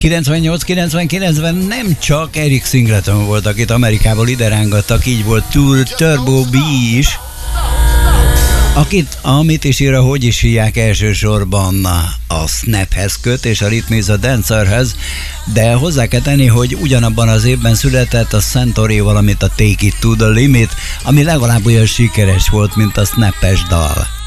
98-99-ben nem csak Eric Singleton volt, akit Amerikából ide rángattak, így volt Turbo B is, amit is ír, hogy is hívják, elsősorban a Snaphez köt és a Rhythm is a Dancerhez, de hozzá kell tenni, hogy ugyanabban az évben született a Centauri, valamint a Take It to the Limit, ami legalább olyan sikeres volt, mint a Snap-es dal.